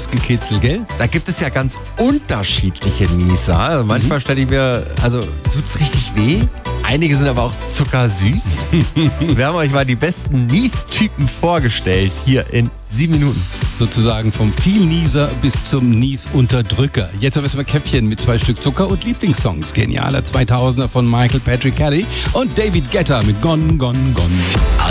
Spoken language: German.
Muskelkitzel, gell? Da gibt es ja ganz unterschiedliche Nieser. Also manchmal stelle ich mir, tut's richtig weh. Einige sind aber auch zuckersüß. Wir haben euch mal die besten Niestypen vorgestellt, hier in 7 Minuten. Sozusagen vom Vielnieser bis zum Niesunterdrücker. Jetzt haben wir erstmal Käffchen mit 2 Stück Zucker und Lieblingssongs. Genialer 2000er von Michael Patrick Kelly und David Guetta mit Gone, Gone, Gone.